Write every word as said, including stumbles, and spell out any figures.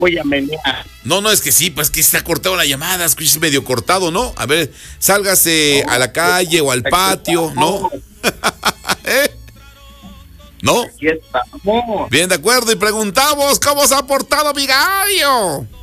voy a menear. No, no, es que sí, pues que se ha cortado la llamada, es medio cortado, ¿no? A ver, sálgase no, a la calle o al patio, ¿no? ¿Eh? ¿No? Aquí estamos. Bien, de acuerdo, y preguntamos, ¿cómo se ha portado mi gallo?